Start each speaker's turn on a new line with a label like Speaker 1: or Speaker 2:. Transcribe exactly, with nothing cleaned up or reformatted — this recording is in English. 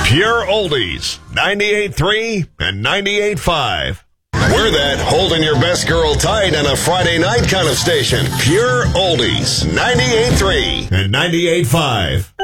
Speaker 1: Pure Oldies, ninety-eight point three and ninety-eight point five. We're that holding your best girl tight on a Friday night kind of station. Pure Oldies, ninety-eight point three and ninety-eight point five.